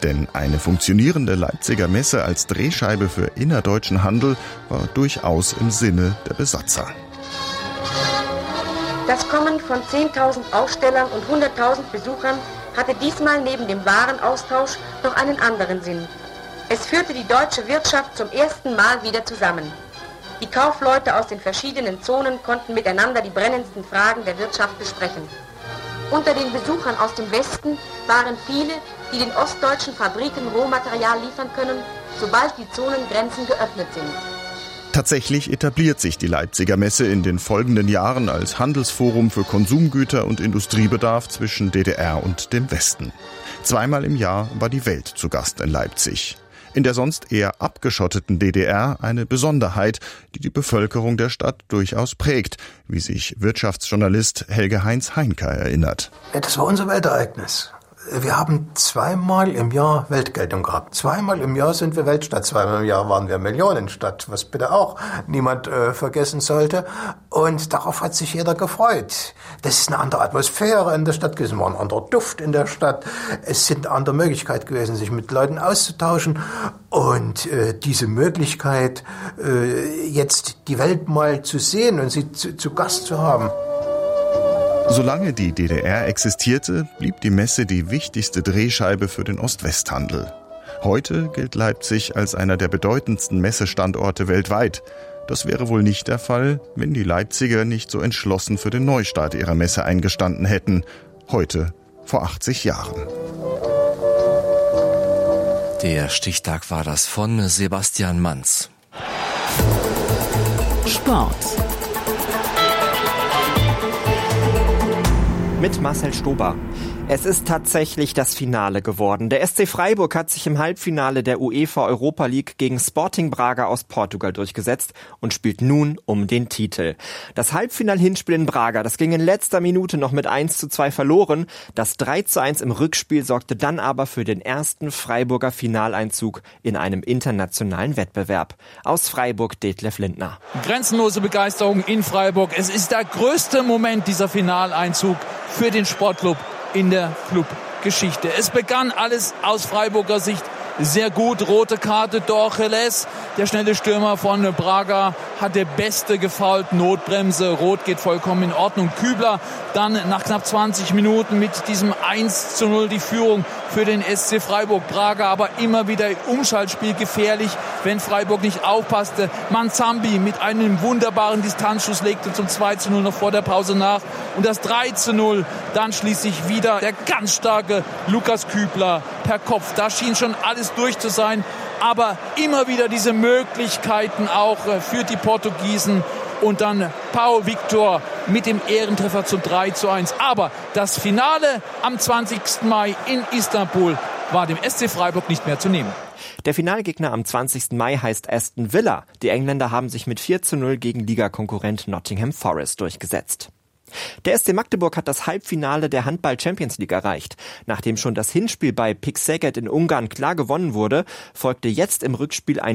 Denn eine funktionierende Leipziger Messe als Drehscheibe für innerdeutschen Handel war durchaus im Sinne der Besatzer. Das Kommen von 10.000 Ausstellern und 100.000 Besuchern hatte diesmal neben dem Warenaustausch noch einen anderen Sinn. Es führte die deutsche Wirtschaft zum ersten Mal wieder zusammen. Die Kaufleute aus den verschiedenen Zonen konnten miteinander die brennendsten Fragen der Wirtschaft besprechen. Unter den Besuchern aus dem Westen waren viele, die den ostdeutschen Fabriken Rohmaterial liefern können, sobald die Zonengrenzen geöffnet sind. Tatsächlich etabliert sich die Leipziger Messe in den folgenden Jahren als Handelsforum für Konsumgüter und Industriebedarf zwischen DDR und dem Westen. Zweimal im Jahr war die Welt zu Gast in Leipzig. In der sonst eher abgeschotteten DDR eine Besonderheit, die die Bevölkerung der Stadt durchaus prägt, wie sich Wirtschaftsjournalist Helge-Heinz Heinker erinnert. Das war unser Weltereignis. Wir haben zweimal im Jahr Weltgeltung gehabt. Zweimal im Jahr sind wir Weltstadt, zweimal im Jahr waren wir Millionenstadt, was bitte auch niemand vergessen sollte. Und darauf hat sich jeder gefreut. Das ist eine andere Atmosphäre in der Stadt gewesen, war ein anderer Duft in der Stadt. Es sind eine andere Möglichkeit gewesen, sich mit Leuten auszutauschen. Und diese Möglichkeit, jetzt die Welt mal zu sehen und sie zu Gast zu haben. Solange die DDR existierte, blieb die Messe die wichtigste Drehscheibe für den Ost-West-Handel. Heute gilt Leipzig als einer der bedeutendsten Messestandorte weltweit. Das wäre wohl nicht der Fall, wenn die Leipziger nicht so entschlossen für den Neustart ihrer Messe eingestanden hätten. Heute, vor 80 Jahren. Der Stichtag war das von Sebastian Manz. Sport. Mit Marcel Stober. Es ist tatsächlich das Finale geworden. Der SC Freiburg hat sich im Halbfinale der UEFA Europa League gegen Sporting Braga aus Portugal durchgesetzt und spielt nun um den Titel. Das Halbfinal-Hinspiel in Braga, das ging in letzter Minute noch mit 1:2 verloren. Das 3:1 im Rückspiel sorgte dann aber für den ersten Freiburger Finaleinzug in einem internationalen Wettbewerb. Aus Freiburg Detlef Lindner. Grenzenlose Begeisterung in Freiburg. Es ist der größte Moment, dieser Finaleinzug für den Sportclub in der Clubgeschichte. Es begann alles aus Freiburger Sicht sehr gut. Rote Karte, Dorcheles, der schnelle Stürmer von Braga, hat der Beste gefoult. Notbremse, Rot geht vollkommen in Ordnung. Kübler dann nach knapp 20 Minuten mit diesem 1:0 die Führung für den SC Freiburg. Braga aber immer wieder im Umschaltspiel gefährlich, wenn Freiburg nicht aufpasste. Manzambi mit einem wunderbaren Distanzschuss legte zum 2:0 noch vor der Pause nach. Und das 3:0 dann schließlich wieder der ganz starke Lukas Kübler per Kopf. Da schien schon alles durch zu sein, aber immer wieder diese Möglichkeiten auch für die Portugiesen und dann Pau Victor mit dem Ehrentreffer zum 3:1. Aber das Finale am 20. Mai in Istanbul war dem SC Freiburg nicht mehr zu nehmen. Der Finalgegner am 20. Mai heißt Aston Villa. Die Engländer haben sich mit 4:0 gegen Ligakonkurrent Nottingham Forest durchgesetzt. Der SC Magdeburg hat das Halbfinale der Handball-Champions League erreicht. Nachdem schon das Hinspiel bei PIK Szeged in Ungarn klar gewonnen wurde, folgte jetzt im Rückspiel ein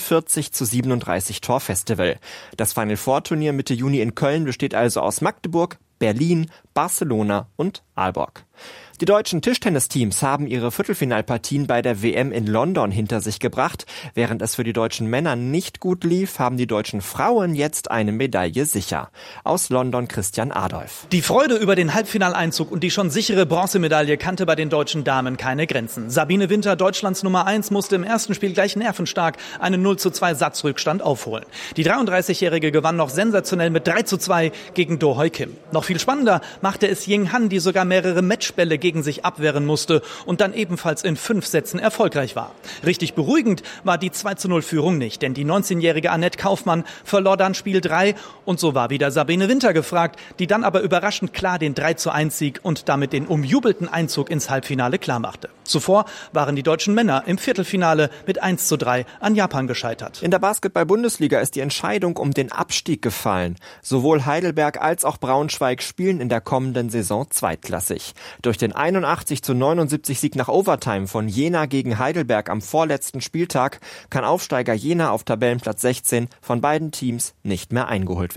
45:37 Torfestival. Das Final Four Turnier Mitte Juni in Köln besteht also aus Magdeburg, Berlin, Barcelona und Aalborg. Die deutschen Tischtennisteams haben ihre Viertelfinalpartien bei der WM in London hinter sich gebracht. Während es für die deutschen Männer nicht gut lief, haben die deutschen Frauen jetzt eine Medaille sicher. Aus London Christian Adolf. Die Freude über den Halbfinaleinzug und die schon sichere Bronzemedaille kannte bei den deutschen Damen keine Grenzen. Sabine Winter, Deutschlands Nummer 1, musste im ersten Spiel gleich nervenstark einen 0:2 Satzrückstand aufholen. Die 33-Jährige gewann noch sensationell mit 3:2 gegen Do Hoi Kim. Noch viel spannender machte es Ying Han, die sogar mehrere Matchbälle gegen sich abwehren musste und dann ebenfalls in 5 Sätzen erfolgreich war. Richtig beruhigend war die 2:0-Führung nicht, denn die 19-jährige Annette Kaufmann verlor dann Spiel 3 und so war wieder Sabine Winter gefragt, die dann aber überraschend klar den 3:1-Sieg und damit den umjubelten Einzug ins Halbfinale klarmachte. Zuvor waren die deutschen Männer im Viertelfinale mit 1:3 an Japan gescheitert. In der Basketball-Bundesliga ist die Entscheidung um den Abstieg gefallen. Sowohl Heidelberg als auch Braunschweig spielen in der kommenden Saison zweitklassig. Durch den 81:79 Sieg nach Overtime von Jena gegen Heidelberg am vorletzten Spieltag kann Aufsteiger Jena auf Tabellenplatz 16 von beiden Teams nicht mehr eingeholt werden.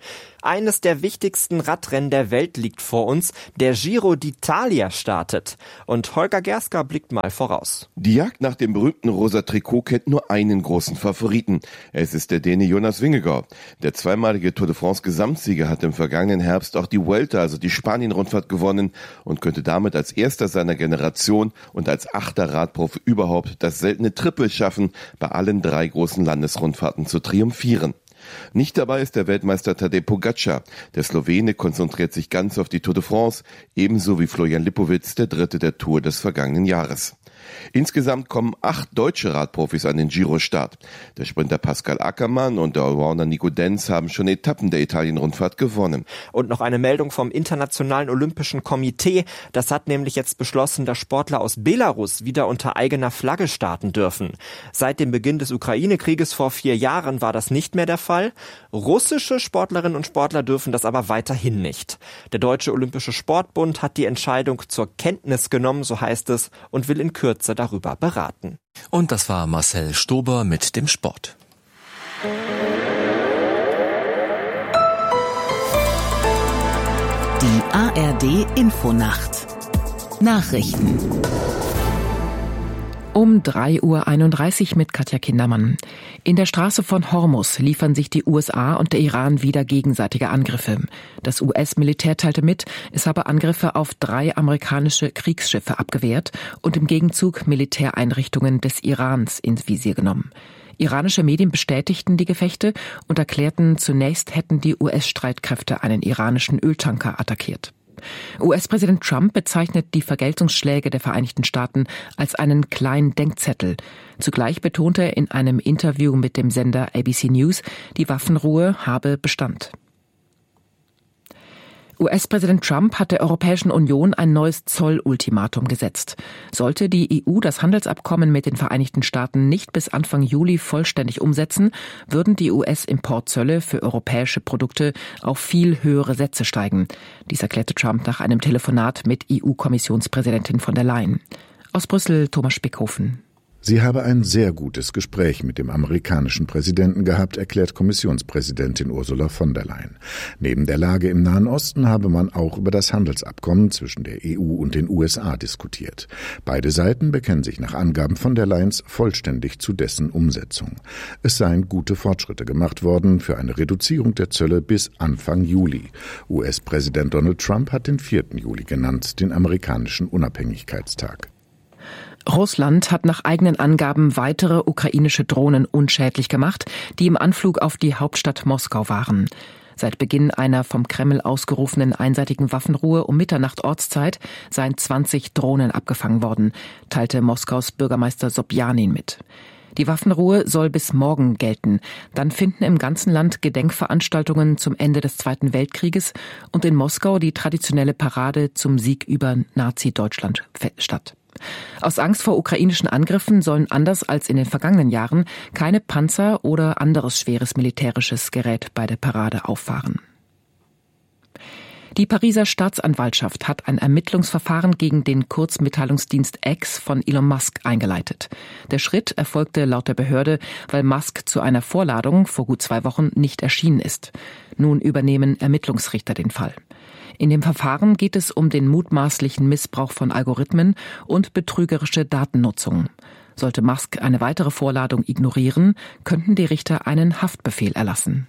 Eines der wichtigsten Radrennen der Welt liegt vor uns. Der Giro d'Italia startet. Und Holger Gerska blickt mal voraus. Die Jagd nach dem berühmten rosa Trikot kennt nur einen großen Favoriten. Es ist der Däne Jonas Vingegaard. Der zweimalige Tour de France Gesamtsieger hat im vergangenen Herbst auch die Vuelta, also die Spanien-Rundfahrt, gewonnen und könnte damit als erster seiner Generation und als 8. Radprofi überhaupt das seltene Triple schaffen, bei allen 3 großen Landesrundfahrten zu triumphieren. Nicht dabei ist der Weltmeister Tadej Pogačar. Der Slowene konzentriert sich ganz auf die Tour de France, ebenso wie Florian Lipowitz, der Dritte der Tour des vergangenen Jahres. Insgesamt kommen 8 deutsche Radprofis an den Giro-Start. Der Sprinter Pascal Ackermann und der Allrounder Nico Denz haben schon Etappen der Italien-Rundfahrt gewonnen. Und noch eine Meldung vom Internationalen Olympischen Komitee. Das hat nämlich jetzt beschlossen, dass Sportler aus Belarus wieder unter eigener Flagge starten dürfen. Seit dem Beginn des Ukraine-Krieges vor 4 Jahren war das nicht mehr der Fall. Russische Sportlerinnen und Sportler dürfen das aber weiterhin nicht. Der Deutsche Olympische Sportbund hat die Entscheidung zur Kenntnis genommen, so heißt es, und will in Kürze darüber beraten. Und das war Marcel Stober mit dem Sport. Die ARD Infonacht. Nachrichten. Um 3:31 Uhr mit Katja Kindermann. In der Straße von Hormuz liefern sich die USA und der Iran wieder gegenseitige Angriffe. Das US-Militär teilte mit, es habe Angriffe auf 3 amerikanische Kriegsschiffe abgewehrt und im Gegenzug Militäreinrichtungen des Irans ins Visier genommen. Iranische Medien bestätigten die Gefechte und erklärten, zunächst hätten die US-Streitkräfte einen iranischen Öltanker attackiert. US-Präsident Trump bezeichnet die Vergeltungsschläge der Vereinigten Staaten als einen kleinen Denkzettel. Zugleich betonte er in einem Interview mit dem Sender ABC News, die Waffenruhe habe Bestand. US-Präsident Trump hat der Europäischen Union ein neues Zollultimatum gesetzt. Sollte die EU das Handelsabkommen mit den Vereinigten Staaten nicht bis Anfang Juli vollständig umsetzen, würden die US-Importzölle für europäische Produkte auf viel höhere Sätze steigen. Dies erklärte Trump nach einem Telefonat mit EU-Kommissionspräsidentin von der Leyen. Aus Brüssel Thomas Spickhofen. Sie habe ein sehr gutes Gespräch mit dem amerikanischen Präsidenten gehabt, erklärt Kommissionspräsidentin Ursula von der Leyen. Neben der Lage im Nahen Osten habe man auch über das Handelsabkommen zwischen der EU und den USA diskutiert. Beide Seiten bekennen sich nach Angaben von der Leyen vollständig zu dessen Umsetzung. Es seien gute Fortschritte gemacht worden für eine Reduzierung der Zölle bis Anfang Juli. US-Präsident Donald Trump hat den 4. Juli genannt, den amerikanischen Unabhängigkeitstag. Russland hat nach eigenen Angaben weitere ukrainische Drohnen unschädlich gemacht, die im Anflug auf die Hauptstadt Moskau waren. Seit Beginn einer vom Kreml ausgerufenen einseitigen Waffenruhe um Mitternacht Ortszeit seien 20 Drohnen abgefangen worden, teilte Moskaus Bürgermeister Sobjanin mit. Die Waffenruhe soll bis morgen gelten. Dann finden im ganzen Land Gedenkveranstaltungen zum Ende des Zweiten Weltkrieges und in Moskau die traditionelle Parade zum Sieg über Nazi-Deutschland statt. Aus Angst vor ukrainischen Angriffen sollen anders als in den vergangenen Jahren keine Panzer oder anderes schweres militärisches Gerät bei der Parade auffahren. Die Pariser Staatsanwaltschaft hat ein Ermittlungsverfahren gegen den Kurzmitteilungsdienst X von Elon Musk eingeleitet. Der Schritt erfolgte laut der Behörde, weil Musk zu einer Vorladung vor gut 2 Wochen nicht erschienen ist. Nun übernehmen Ermittlungsrichter den Fall. In dem Verfahren geht es um den mutmaßlichen Missbrauch von Algorithmen und betrügerische Datennutzung. Sollte Musk eine weitere Vorladung ignorieren, könnten die Richter einen Haftbefehl erlassen.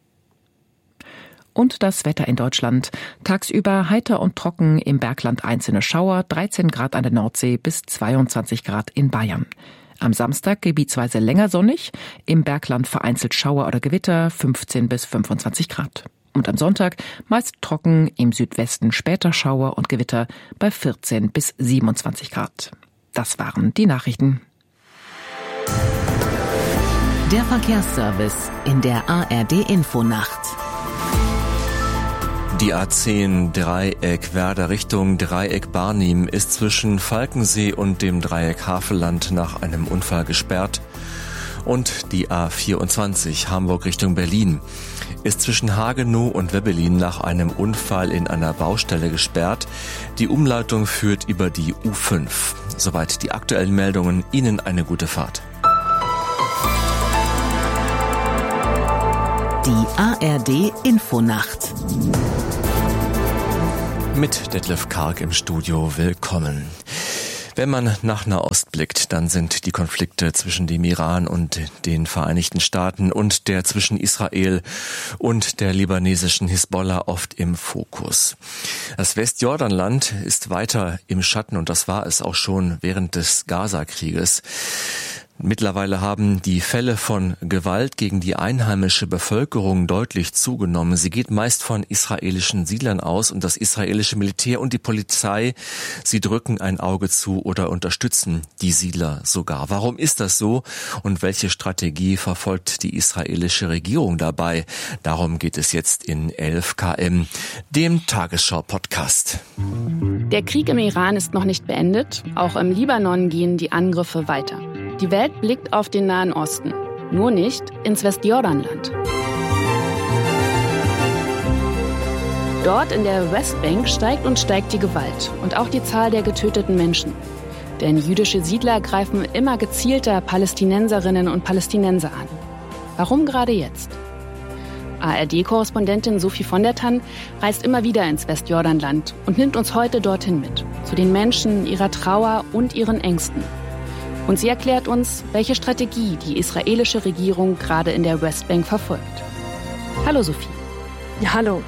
Und das Wetter in Deutschland. Tagsüber heiter und trocken, im Bergland einzelne Schauer, 13 Grad an der Nordsee bis 22 Grad in Bayern. Am Samstag gebietsweise länger sonnig, im Bergland vereinzelt Schauer oder Gewitter, 15 bis 25 Grad. Und am Sonntag meist trocken, im Südwesten später Schauer und Gewitter bei 14 bis 27 Grad. Das waren die Nachrichten. Der Verkehrsservice in der ARD Infonacht. Die A10 Dreieck Werder Richtung Dreieck Barnim ist zwischen Falkensee und dem Dreieck Havelland nach einem Unfall gesperrt. Und die A24 Hamburg Richtung Berlin ist zwischen Hagenow und Webbelin nach einem Unfall in einer Baustelle gesperrt. Die Umleitung führt über die U5. Soweit die aktuellen Meldungen. Ihnen eine gute Fahrt. Die ARD Infonacht. Mit Detlef Karg im Studio, willkommen. Wenn man nach Nahost blickt, dann sind die Konflikte zwischen dem Iran und den Vereinigten Staaten und der zwischen Israel und der libanesischen Hisbollah oft im Fokus. Das Westjordanland ist weiter im Schatten und das war es auch schon während des Gaza-Krieges. Mittlerweile haben die Fälle von Gewalt gegen die einheimische Bevölkerung deutlich zugenommen. Sie geht meist von israelischen Siedlern aus und das israelische Militär und die Polizei, sie drücken ein Auge zu oder unterstützen die Siedler sogar. Warum ist das so und welche Strategie verfolgt die israelische Regierung dabei? Darum geht es jetzt in 11 km, dem Tagesschau-Podcast. Der Krieg im Iran ist noch nicht beendet. Auch im Libanon gehen die Angriffe weiter. Die Welt blickt auf den Nahen Osten, nur nicht ins Westjordanland. Dort in der Westbank steigt die Gewalt und auch die Zahl der getöteten Menschen. Denn jüdische Siedler greifen immer gezielter Palästinenserinnen und Palästinenser an. Warum gerade jetzt? ARD-Korrespondentin Sophie von der Tann reist immer wieder ins Westjordanland und nimmt uns heute dorthin mit, zu den Menschen, ihrer Trauer und ihren Ängsten. Und sie erklärt uns, welche Strategie die israelische Regierung gerade in der Westbank verfolgt. Hallo Sophie. Ja, hallo.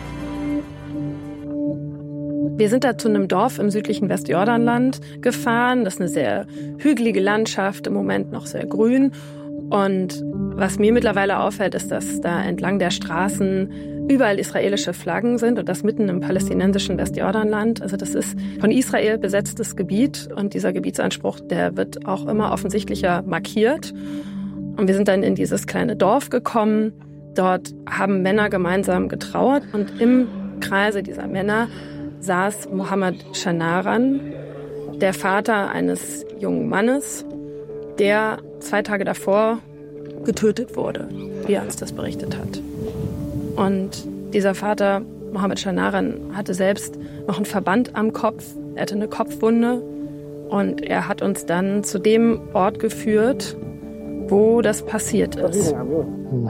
Wir sind da zu einem Dorf im südlichen Westjordanland gefahren. Das ist eine sehr hügelige Landschaft, im Moment noch sehr grün. Und was mir mittlerweile auffällt, ist, dass da entlang der Straßen überall israelische Flaggen sind und das mitten im palästinensischen Westjordanland. Also das ist von Israel besetztes Gebiet und dieser Gebietsanspruch, der wird auch immer offensichtlicher markiert. Und wir sind dann in dieses kleine Dorf gekommen. Dort haben Männer gemeinsam getrauert und im Kreise dieser Männer saß Mohammed Shanaran, der Vater eines jungen Mannes, der 2 Tage davor getötet wurde, wie er uns das berichtet hat. Und dieser Vater, Mohammed Shanaran, hatte selbst noch einen Verband am Kopf. Er hatte eine Kopfwunde und er hat uns dann zu dem Ort geführt, wo das passiert ist. Und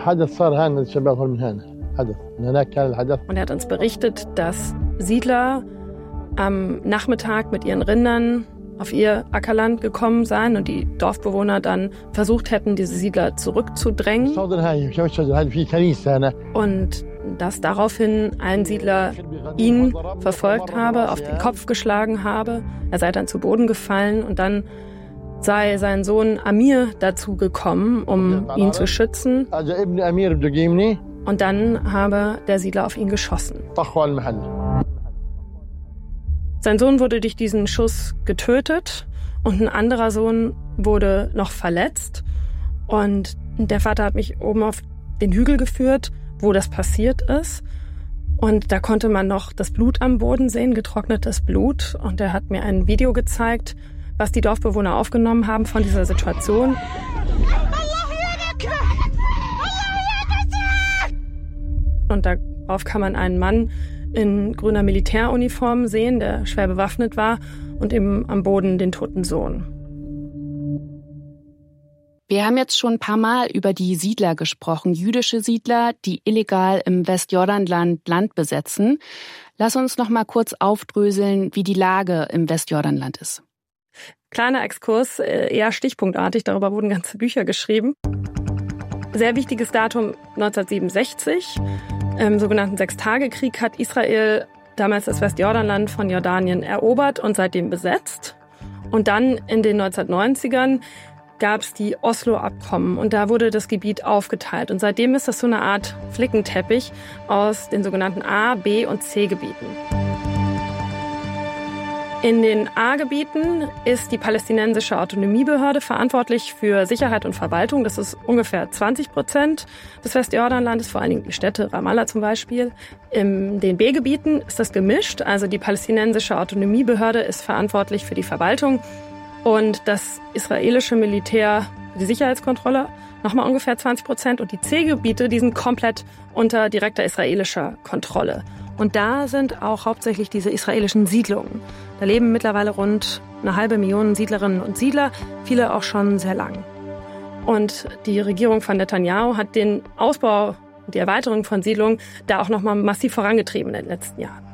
er hat uns berichtet, dass Siedler am Nachmittag mit ihren Rindern auf ihr Ackerland gekommen seien und die Dorfbewohner dann versucht hätten, diese Siedler zurückzudrängen. Und dass daraufhin ein Siedler ihn verfolgt habe, auf den Kopf geschlagen habe. Er sei dann zu Boden gefallen und dann sei sein Sohn Amir dazu gekommen, um ihn zu schützen. Und dann habe der Siedler auf ihn geschossen. Sein Sohn wurde durch diesen Schuss getötet und ein anderer Sohn wurde noch verletzt. Und der Vater hat mich oben auf den Hügel geführt, wo das passiert ist. Und da konnte man noch das Blut am Boden sehen, getrocknetes Blut. Und er hat mir ein Video gezeigt, was die Dorfbewohner aufgenommen haben von dieser Situation. Und darauf kann man einen Mann in grüner Militäruniform sehen, der schwer bewaffnet war und eben am Boden den toten Sohn. Wir haben jetzt schon ein paar Mal über die Siedler gesprochen, jüdische Siedler, die illegal im Westjordanland Land besetzen. Lass uns noch mal kurz aufdröseln, wie die Lage im Westjordanland ist. Kleiner Exkurs, eher stichpunktartig, darüber wurden ganze Bücher geschrieben. Sehr wichtiges Datum 1967. Im sogenannten Sechstagekrieg hat Israel damals das Westjordanland von Jordanien erobert und seitdem besetzt. Und dann in den 1990ern gab es die Oslo-Abkommen und da wurde das Gebiet aufgeteilt. Und seitdem ist das so eine Art Flickenteppich aus den sogenannten A-, B- und C-Gebieten. In den A-Gebieten ist die palästinensische Autonomiebehörde verantwortlich für Sicherheit und Verwaltung. Das ist ungefähr 20% des Westjordanlandes, vor allen Dingen die Städte, Ramallah zum Beispiel. In den B-Gebieten ist das gemischt. Also die palästinensische Autonomiebehörde ist verantwortlich für die Verwaltung und das israelische Militär für die Sicherheitskontrolle nochmal ungefähr 20%. Und die C-Gebiete, die sind komplett unter direkter israelischer Kontrolle. Und da sind auch hauptsächlich diese israelischen Siedlungen. Da leben mittlerweile rund 500.000 Siedlerinnen und Siedler, viele auch schon sehr lang. Und die Regierung von Netanyahu hat den Ausbau die Erweiterung von Siedlungen da auch nochmal massiv vorangetrieben in den letzten Jahren.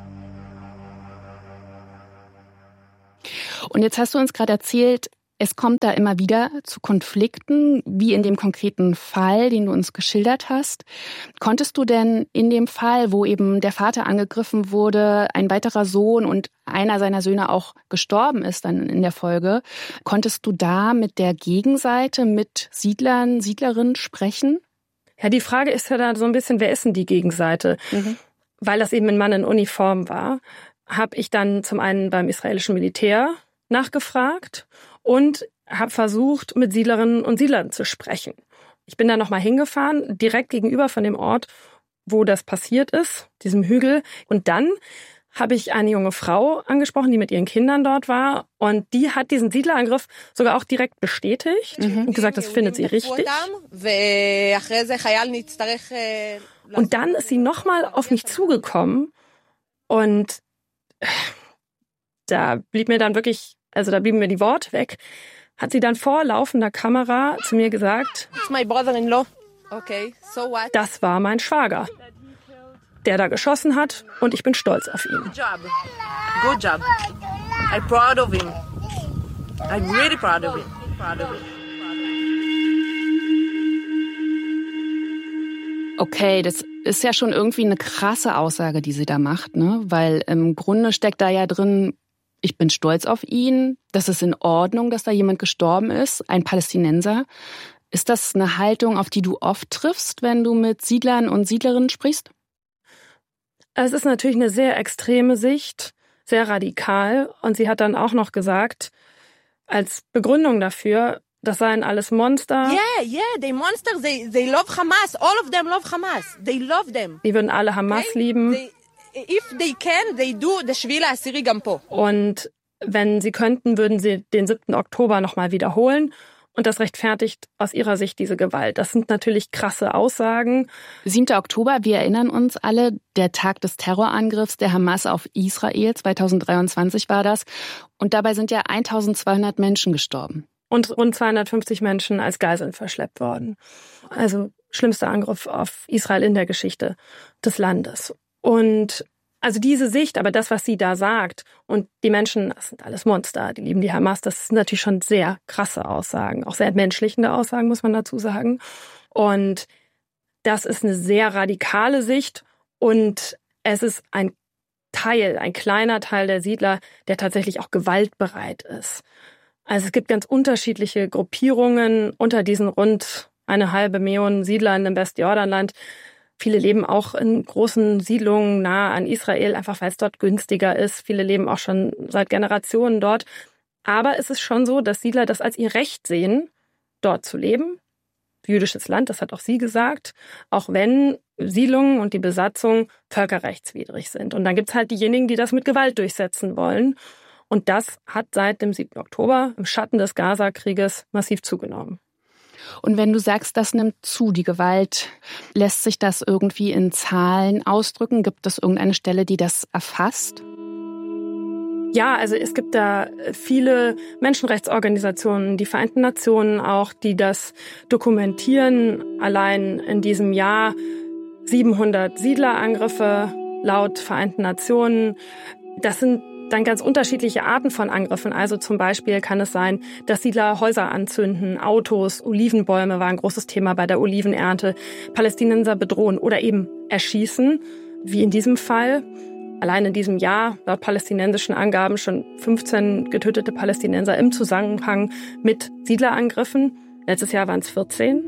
Und jetzt hast du uns gerade erzählt, es kommt da immer wieder zu Konflikten, wie in dem konkreten Fall, den du uns geschildert hast. Konntest du denn in dem Fall, wo eben der Vater angegriffen wurde, ein weiterer Sohn und einer seiner Söhne auch gestorben ist dann in der Folge, konntest du da mit der Gegenseite, mit Siedlern, Siedlerinnen sprechen? Ja, die Frage ist ja da so ein bisschen, wer ist denn die Gegenseite? Weil das eben ein Mann in Uniform war, habe ich dann zum einen beim israelischen Militär nachgefragt und habe versucht, mit Siedlerinnen und Siedlern zu sprechen. Ich bin da nochmal hingefahren, direkt gegenüber von dem Ort, wo das passiert ist, diesem Hügel. Und dann habe ich eine junge Frau angesprochen, die mit ihren Kindern dort war. Und die hat diesen Siedlerangriff sogar auch direkt bestätigt und gesagt, das findet sie richtig. Und dann ist sie nochmal auf mich zugekommen und da blieben mir die Worte weg, hat sie dann vor laufender Kamera zu mir gesagt, das war mein Schwager, der da geschossen hat und ich bin stolz auf ihn. Good job. I'm proud of him. I'm really proud of him. Okay, das ist ja schon irgendwie eine krasse Aussage, die sie da macht, ne? Weil im Grunde steckt da ja drin, ich bin stolz auf ihn, das ist in Ordnung, dass da jemand gestorben ist, ein Palästinenser. Ist das eine Haltung, auf die du oft triffst, wenn du mit Siedlern und Siedlerinnen sprichst? Es ist natürlich eine sehr extreme Sicht, sehr radikal. Und sie hat dann auch noch gesagt, als Begründung dafür, das seien alles Monster. Yeah, they monsters. They love Hamas. All of them love Hamas. They love them. Die würden alle Hamas lieben. If they can, they do the Shvila Asiri Gampo. Und wenn sie könnten, würden sie den 7. Oktober nochmal wiederholen. Und das rechtfertigt aus ihrer Sicht diese Gewalt. Das sind natürlich krasse Aussagen. 7. Oktober, wir erinnern uns alle, der Tag des Terrorangriffs der Hamas auf Israel, 2023 war das. Und dabei sind ja 1200 Menschen gestorben. Und rund 250 Menschen als Geiseln verschleppt worden. Also schlimmster Angriff auf Israel in der Geschichte des Landes. Und also diese Sicht, aber das, was sie da sagt, und die Menschen, das sind alles Monster, die lieben die Hamas, das sind natürlich schon sehr krasse Aussagen, auch sehr entmenschlichende Aussagen, muss man dazu sagen. Und das ist eine sehr radikale Sicht und es ist ein kleiner Teil der Siedler, der tatsächlich auch gewaltbereit ist. Also es gibt ganz unterschiedliche Gruppierungen unter diesen rund 1,5 Million Siedlern im Westjordanland. Viele leben auch in großen Siedlungen nahe an Israel, einfach weil es dort günstiger ist. Viele leben auch schon seit Generationen dort. Aber es ist schon so, dass Siedler das als ihr Recht sehen, dort zu leben. Jüdisches Land, das hat auch sie gesagt, auch wenn Siedlungen und die Besatzung völkerrechtswidrig sind. Und dann gibt's halt diejenigen, die das mit Gewalt durchsetzen wollen. Und das hat seit dem 7. Oktober im Schatten des Gaza-Krieges massiv zugenommen. Und wenn du sagst, das nimmt zu, die Gewalt, lässt sich das irgendwie in Zahlen ausdrücken? Gibt es irgendeine Stelle, die das erfasst? Ja, also es gibt da viele Menschenrechtsorganisationen, die Vereinten Nationen auch, die das dokumentieren. Allein in diesem Jahr 700 Siedlerangriffe laut Vereinten Nationen. Das sind dann ganz unterschiedliche Arten von Angriffen. Also zum Beispiel kann es sein, dass Siedler Häuser anzünden, Autos, Olivenbäume war ein großes Thema bei der Olivenernte, Palästinenser bedrohen oder eben erschießen, wie in diesem Fall. Allein in diesem Jahr, laut palästinensischen Angaben, schon 15 getötete Palästinenser im Zusammenhang mit Siedlerangriffen. Letztes Jahr waren es 14.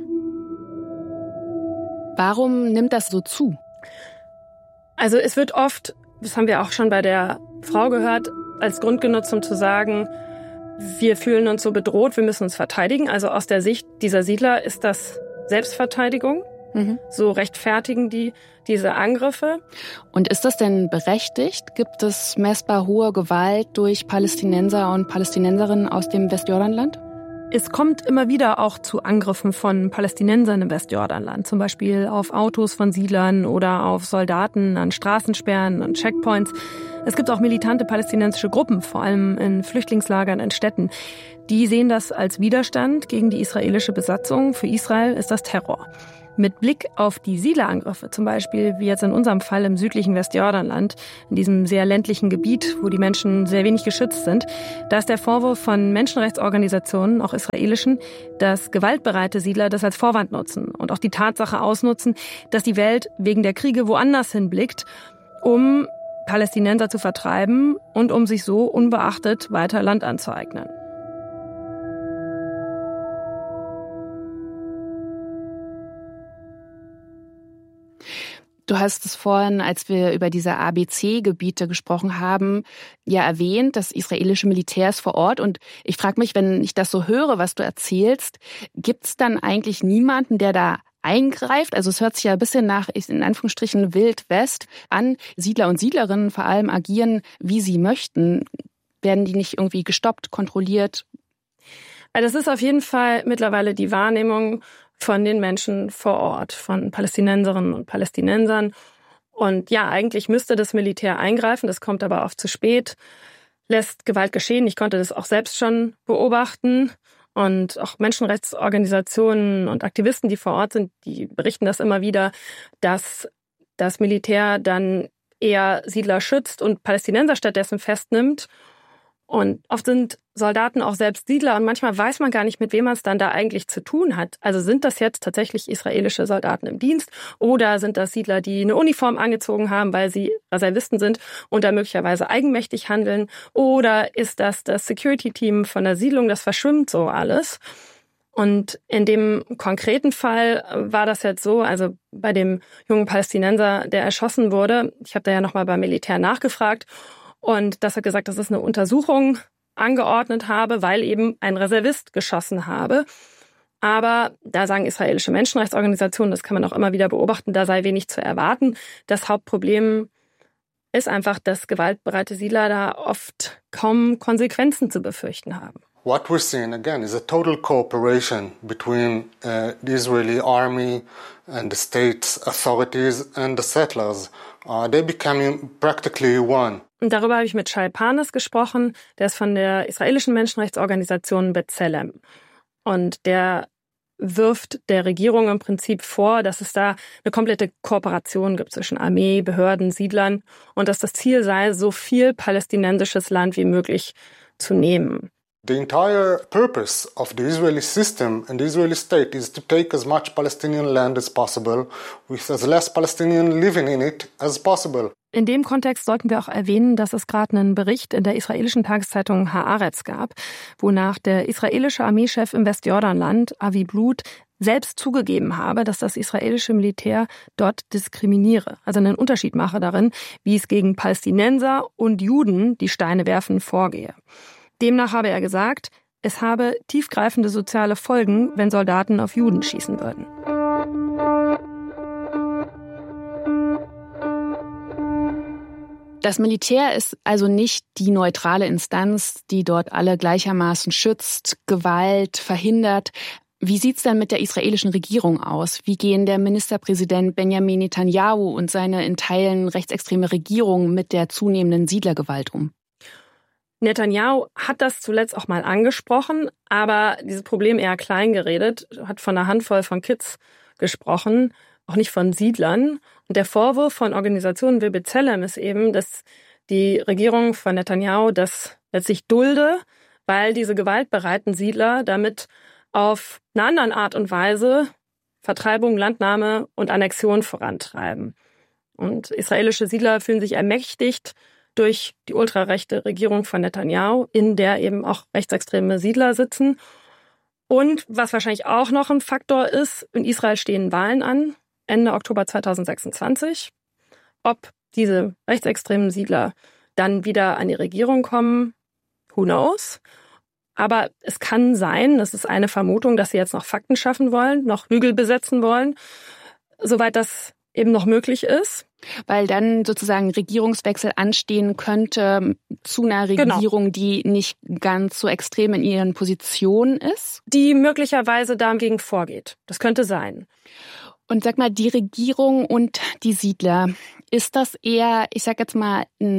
Warum nimmt das so zu? Also es wird oft, das haben wir auch schon bei der Frau gehört, als Grund genutzt, um zu sagen, wir fühlen uns so bedroht, wir müssen uns verteidigen. Also aus der Sicht dieser Siedler ist das Selbstverteidigung. So rechtfertigen die diese Angriffe. Und ist das denn berechtigt? Gibt es messbar hohe Gewalt durch Palästinenser und Palästinenserinnen aus dem Westjordanland? Es kommt immer wieder auch zu Angriffen von Palästinensern im Westjordanland, zum Beispiel auf Autos von Siedlern oder auf Soldaten an Straßensperren und Checkpoints. Es gibt auch militante palästinensische Gruppen, vor allem in Flüchtlingslagern in Städten. Die sehen das als Widerstand gegen die israelische Besatzung. Für Israel ist das Terror. Mit Blick auf die Siedlerangriffe, zum Beispiel wie jetzt in unserem Fall im südlichen Westjordanland, in diesem sehr ländlichen Gebiet, wo die Menschen sehr wenig geschützt sind, da ist der Vorwurf von Menschenrechtsorganisationen, auch israelischen, dass gewaltbereite Siedler das als Vorwand nutzen und auch die Tatsache ausnutzen, dass die Welt wegen der Kriege woanders hinblickt, um Palästinenser zu vertreiben und um sich so unbeachtet weiter Land anzueignen. Du hast es vorhin, als wir über diese ABC-Gebiete gesprochen haben, ja erwähnt, das israelische Militär ist vor Ort. Und ich frage mich, wenn ich das so höre, was du erzählst, gibt es dann eigentlich niemanden, der da eingreift? Also es hört sich ja ein bisschen nach, in Anführungsstrichen, Wild West an. Siedler und Siedlerinnen vor allem agieren, wie sie möchten. Werden die nicht irgendwie gestoppt, kontrolliert? Also das ist auf jeden Fall mittlerweile die Wahrnehmung von den Menschen vor Ort, von Palästinenserinnen und Palästinensern. Und ja, eigentlich müsste das Militär eingreifen, das kommt aber oft zu spät, lässt Gewalt geschehen. Ich konnte das auch selbst schon beobachten. Und auch Menschenrechtsorganisationen und Aktivisten, die vor Ort sind, die berichten das immer wieder, dass das Militär dann eher Siedler schützt und Palästinenser stattdessen festnimmt. Und oft sind Soldaten auch selbst Siedler und manchmal weiß man gar nicht, mit wem man es dann da eigentlich zu tun hat. Also sind das jetzt tatsächlich israelische Soldaten im Dienst oder sind das Siedler, die eine Uniform angezogen haben, weil sie Reservisten sind und da möglicherweise eigenmächtig handeln? Oder ist das Security-Team von der Siedlung? Das verschwimmt so alles. Und in dem konkreten Fall war das jetzt so, also bei dem jungen Palästinenser, der erschossen wurde, ich habe da ja nochmal beim Militär nachgefragt, und das hat gesagt, dass es eine Untersuchung angeordnet habe, weil eben ein Reservist geschossen habe. Aber da sagen israelische Menschenrechtsorganisationen, das kann man auch immer wieder beobachten, da sei wenig zu erwarten. Das Hauptproblem ist einfach, dass gewaltbereite Siedler da oft kaum Konsequenzen zu befürchten haben. What we're seeing again is a total cooperation between the Israeli army and the state authorities and the settlers. They becoming practically one. Und darüber habe ich mit Shai Parnes gesprochen, der ist von der israelischen Menschenrechtsorganisation B'Tselem. Und der wirft der Regierung im Prinzip vor, dass es da eine komplette Kooperation gibt zwischen Armee, Behörden, Siedlern und dass das Ziel sei, so viel palästinensisches Land wie möglich zu nehmen. The entire purpose of the Israeli system and the Israeli state is to take as much Palestinian land as possible with as less Palestinian living in it as possible. In dem Kontext sollten wir auch erwähnen, dass es gerade einen Bericht in der israelischen Tageszeitung Haaretz gab, wonach der israelische Armeechef im Westjordanland, Avi Blut, selbst zugegeben habe, dass das israelische Militär dort diskriminiere, also einen Unterschied mache darin, wie es gegen Palästinenser und Juden, die Steine werfen, vorgehe. Demnach habe er gesagt, es habe tiefgreifende soziale Folgen, wenn Soldaten auf Juden schießen würden. Das Militär ist also nicht die neutrale Instanz, die dort alle gleichermaßen schützt, Gewalt verhindert. Wie sieht's denn mit der israelischen Regierung aus? Wie gehen der Ministerpräsident Benjamin Netanyahu und seine in Teilen rechtsextreme Regierung mit der zunehmenden Siedlergewalt um? Netanyahu hat das zuletzt auch mal angesprochen, aber dieses Problem eher klein geredet, hat von einer Handvoll von Kids gesprochen, auch nicht von Siedlern. Und der Vorwurf von Organisationen wie B'Tselem ist eben, dass die Regierung von Netanyahu das letztlich dulde, weil diese gewaltbereiten Siedler damit auf eine andere Art und Weise Vertreibung, Landnahme und Annexion vorantreiben. Und israelische Siedler fühlen sich ermächtigt durch die ultrarechte Regierung von Netanyahu, in der eben auch rechtsextreme Siedler sitzen. Und was wahrscheinlich auch noch ein Faktor ist, in Israel stehen Wahlen an, Ende Oktober 2026. Ob diese rechtsextremen Siedler dann wieder an die Regierung kommen, who knows? Aber es kann sein, das ist eine Vermutung, dass sie jetzt noch Fakten schaffen wollen, noch Hügel besetzen wollen, soweit das eben noch möglich ist. Weil dann sozusagen Regierungswechsel anstehen könnte zu einer Regierung, genau, die nicht ganz so extrem in ihren Positionen ist? Die möglicherweise dagegen vorgeht. Das könnte sein. Und sag mal, die Regierung und die Siedler, ist das eher, ich sag jetzt mal, ein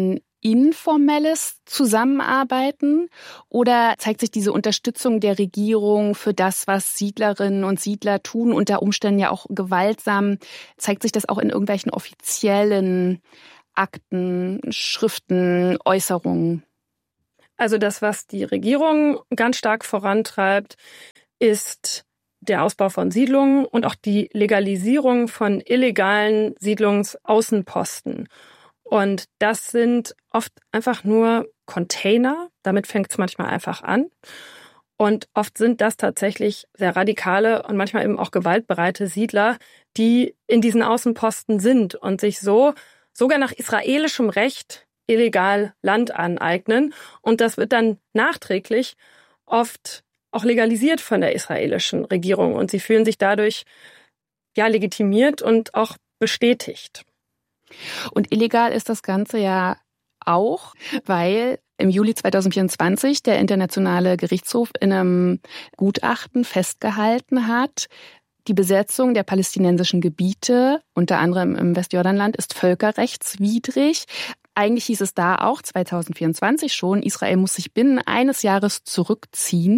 informelles Zusammenarbeiten oder zeigt sich diese Unterstützung der Regierung für das, was Siedlerinnen und Siedler tun, unter Umständen ja auch gewaltsam, zeigt sich das auch in irgendwelchen offiziellen Akten, Schriften, Äußerungen? Also das, was die Regierung ganz stark vorantreibt, ist der Ausbau von Siedlungen und auch die Legalisierung von illegalen Siedlungsaußenposten. Und das sind oft einfach nur Container. Damit fängt es manchmal einfach an. Und oft sind das tatsächlich sehr radikale und manchmal eben auch gewaltbereite Siedler, die in diesen Außenposten sind und sich so sogar nach israelischem Recht illegal Land aneignen. Und das wird dann nachträglich oft auch legalisiert von der israelischen Regierung. Und sie fühlen sich dadurch ja legitimiert und auch bestätigt. Und illegal ist das Ganze ja auch, weil im Juli 2024 der Internationale Gerichtshof in einem Gutachten festgehalten hat, die Besetzung der palästinensischen Gebiete, unter anderem im Westjordanland, ist völkerrechtswidrig. Eigentlich hieß es da auch 2024 schon, Israel muss sich binnen eines Jahres zurückziehen.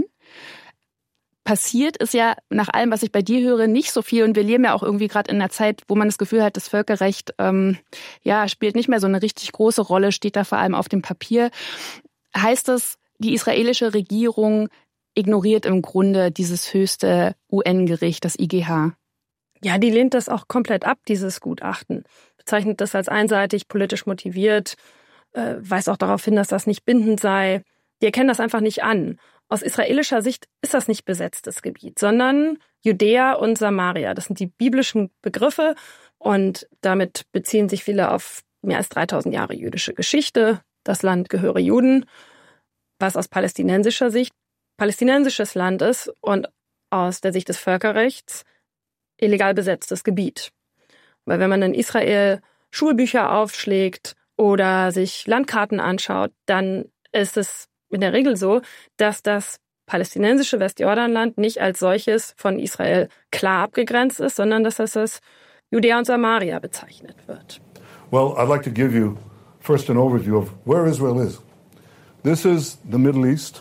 Passiert ist ja nach allem, was ich bei dir höre, nicht so viel. Und wir leben ja auch irgendwie gerade in einer Zeit, wo man das Gefühl hat, das Völkerrecht spielt nicht mehr so eine richtig große Rolle, steht da vor allem auf dem Papier. Heißt das, die israelische Regierung ignoriert im Grunde dieses höchste UN-Gericht, das IGH? Ja, die lehnt das auch komplett ab, dieses Gutachten. Bezeichnet das als einseitig, politisch motiviert, weist auch darauf hin, dass das nicht bindend sei. Die erkennen das einfach nicht an. Aus israelischer Sicht ist das nicht besetztes Gebiet, sondern Judäa und Samaria. Das sind die biblischen Begriffe und damit beziehen sich viele auf mehr als 3000 Jahre jüdische Geschichte. Das Land gehöre Juden, was aus palästinensischer Sicht palästinensisches Land ist und aus der Sicht des Völkerrechts illegal besetztes Gebiet. Weil wenn man in Israel Schulbücher aufschlägt oder sich Landkarten anschaut, dann ist es in der Regel so, dass das palästinensische Westjordanland nicht als solches von Israel klar abgegrenzt ist, sondern dass das als Judäa und Samaria bezeichnet wird. Well, I'd like to give you first an overview of where Israel is. This is the Middle East,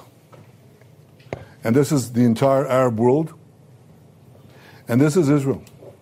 and this is the entire Arab world, and this is Israel.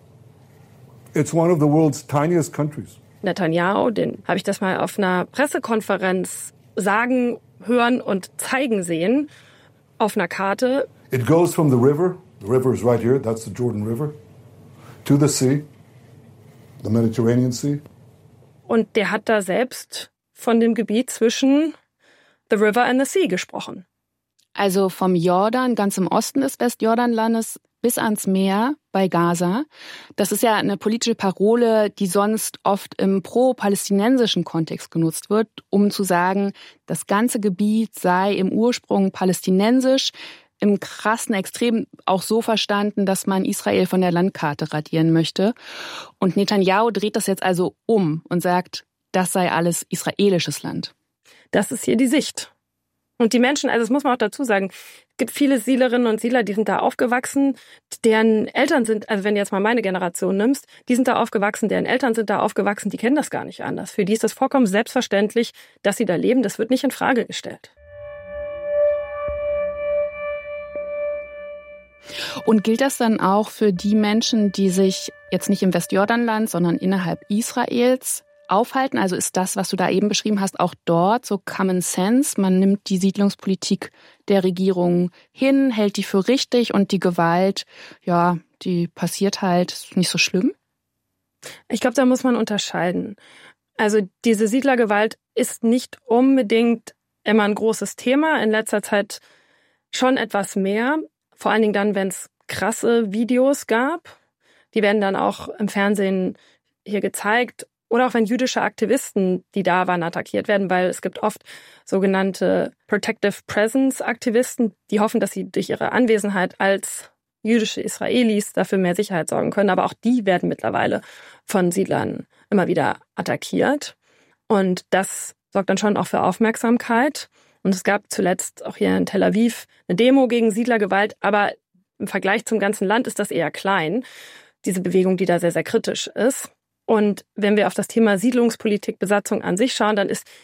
It's one of the world's tiniest countries. Netanyahu, den habe ich das mal auf einer Pressekonferenz sagen, hören und zeigen sehen auf einer Karte. It goes from the river is right here, that's the Jordan River, to the sea, the Mediterranean Sea. Und der hat da selbst von dem Gebiet zwischen the river and the sea gesprochen. Also vom Jordan, ganz im Osten des Westjordanlandes, bis ans Meer bei Gaza. Das ist ja eine politische Parole, die sonst oft im pro-palästinensischen Kontext genutzt wird, um zu sagen, das ganze Gebiet sei im Ursprung palästinensisch, im krassen Extrem auch so verstanden, dass man Israel von der Landkarte radieren möchte. Und Netanyahu dreht das jetzt also um und sagt, das sei alles israelisches Land. Das ist hier die Sicht. Und die Menschen, also das muss man auch dazu sagen, es gibt viele Siedlerinnen und Siedler, die sind da aufgewachsen, deren Eltern sind, also wenn du jetzt mal meine Generation nimmst, die sind da aufgewachsen, deren Eltern sind da aufgewachsen, die kennen das gar nicht anders. Für die ist das vollkommen selbstverständlich, dass sie da leben, das wird nicht in Frage gestellt. Und gilt das dann auch für die Menschen, die sich jetzt nicht im Westjordanland, sondern innerhalb Israels aufhalten? Also ist das, was du da eben beschrieben hast, auch dort so Common Sense? Man nimmt die Siedlungspolitik der Regierung hin, hält die für richtig und die Gewalt, ja, die passiert halt, nicht so schlimm? Ich glaube, da muss man unterscheiden. Also diese Siedlergewalt ist nicht unbedingt immer ein großes Thema, in letzter Zeit schon etwas mehr. Vor allen Dingen dann, wenn es krasse Videos gab. Die werden dann auch im Fernsehen hier gezeigt. Oder auch wenn jüdische Aktivisten, die da waren, attackiert werden, weil es gibt oft sogenannte Protective Presence Aktivisten, die hoffen, dass sie durch ihre Anwesenheit als jüdische Israelis dafür mehr Sicherheit sorgen können. Aber auch die werden mittlerweile von Siedlern immer wieder attackiert. Und das sorgt dann schon auch für Aufmerksamkeit. Und es gab zuletzt auch hier in Tel Aviv eine Demo gegen Siedlergewalt, aber im Vergleich zum ganzen Land ist das eher klein, diese Bewegung, die da sehr, sehr kritisch ist. Und wenn wir auf das Thema Siedlungspolitik, Besatzung an sich schauen, dann ist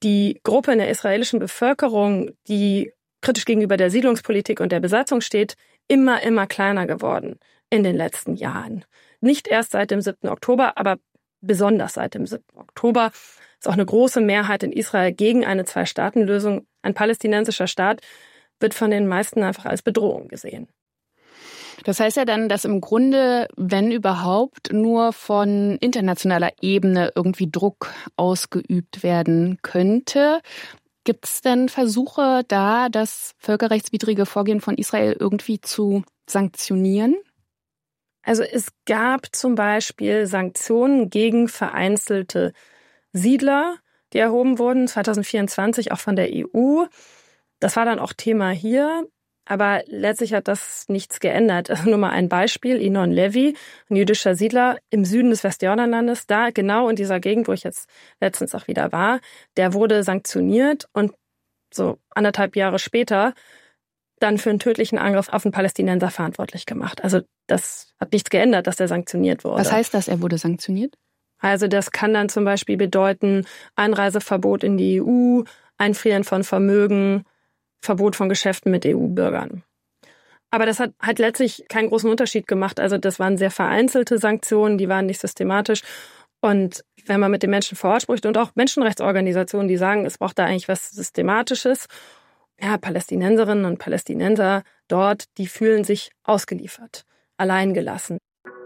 die Gruppe in der israelischen Bevölkerung, die kritisch gegenüber der Siedlungspolitik und der Besatzung steht, immer kleiner geworden in den letzten Jahren. Nicht erst seit dem 7. Oktober, aber besonders seit dem 7. Oktober ist auch eine große Mehrheit in Israel gegen eine Zwei-Staaten-Lösung. Ein palästinensischer Staat wird von den meisten einfach als Bedrohung gesehen. Das heißt ja dann, dass im Grunde, wenn überhaupt, nur von internationaler Ebene irgendwie Druck ausgeübt werden könnte. Gibt es denn Versuche da, das völkerrechtswidrige Vorgehen von Israel irgendwie zu sanktionieren? Also es gab zum Beispiel Sanktionen gegen vereinzelte Siedler, die erhoben wurden, 2024 auch von der EU. Das war dann auch Thema hier, aber letztlich hat das nichts geändert. Also nur mal ein Beispiel, Inon Levy, ein jüdischer Siedler im Süden des Westjordanlandes, da genau in dieser Gegend, wo ich jetzt letztens auch wieder war, der wurde sanktioniert und so 1,5 Jahre später dann für einen tödlichen Angriff auf einen Palästinenser verantwortlich gemacht. Also das hat nichts geändert, dass der sanktioniert wurde. Was heißt das, er wurde sanktioniert? Also das kann dann zum Beispiel bedeuten, Einreiseverbot in die EU, Einfrieren von Vermögen, Verbot von Geschäften mit EU-Bürgern. Aber das hat halt letztlich keinen großen Unterschied gemacht. Also das waren sehr vereinzelte Sanktionen, die waren nicht systematisch. Und wenn man mit den Menschen vor Ort spricht und auch Menschenrechtsorganisationen, die sagen, es braucht da eigentlich was Systematisches, ja, Palästinenserinnen und Palästinenser dort, die fühlen sich ausgeliefert, alleingelassen.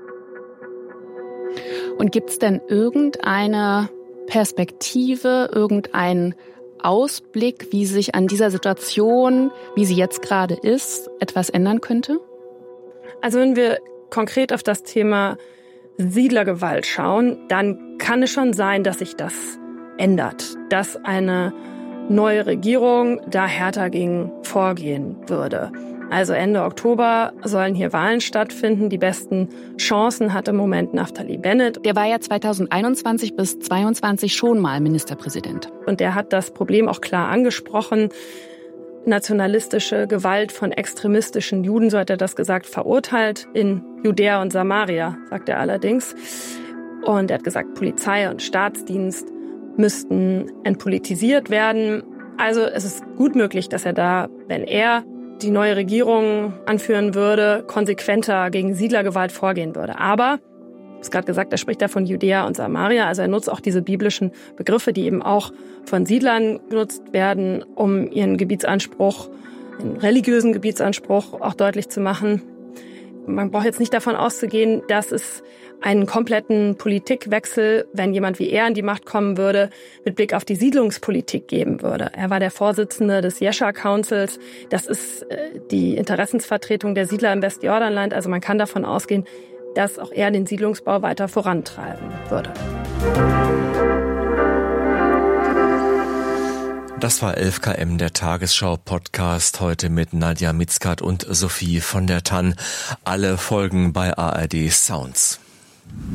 Und gibt es denn irgendeine Perspektive, irgendeinen Ausblick, wie sich an dieser Situation, wie sie jetzt gerade ist, etwas ändern könnte? Also wenn wir konkret auf das Thema Siedlergewalt schauen, dann kann es schon sein, dass sich das ändert, dass eine neue Regierung da härter gegen vorgehen würde. Also Ende Oktober sollen hier Wahlen stattfinden. Die besten Chancen hat im Moment Naftali Bennett. Der war ja 2021 bis 2022 schon mal Ministerpräsident. Und der hat das Problem auch klar angesprochen. Nationalistische Gewalt von extremistischen Juden, so hat er das gesagt, verurteilt in Judäa und Samaria, sagt er allerdings. Und er hat gesagt, Polizei und Staatsdienst müssten entpolitisiert werden. Also es ist gut möglich, dass er da, wenn er die neue Regierung anführen würde, konsequenter gegen Siedlergewalt vorgehen würde. Aber, ich habe es gerade gesagt, er spricht da von Judäa und Samaria, also er nutzt auch diese biblischen Begriffe, die eben auch von Siedlern genutzt werden, um ihren Gebietsanspruch, den religiösen Gebietsanspruch auch deutlich zu machen. Man braucht jetzt nicht davon auszugehen, dass es einen kompletten Politikwechsel, wenn jemand wie er an die Macht kommen würde, mit Blick auf die Siedlungspolitik geben würde. Er war der Vorsitzende des Yesha Councils. Das ist die Interessensvertretung der Siedler im Westjordanland. Also man kann davon ausgehen, dass auch er den Siedlungsbau weiter vorantreiben würde. Das war 11 km, der Tagesschau-Podcast, heute mit Nadja Mitzkat und Sophie von der Tann. Alle Folgen bei ARD Sounds.